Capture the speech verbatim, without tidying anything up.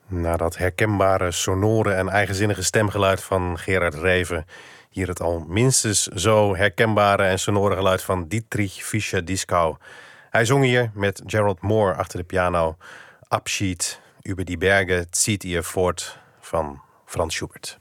Na dat herkenbare, sonore en eigenzinnige stemgeluid van Gerard Reven, hier het al minstens zo herkenbare en sonore geluid van Dietrich Fischer-Dieskau. Hij zong hier met Gerald Moore achter de piano Abschied über die Berge zieht ihr fort van Franz Schubert.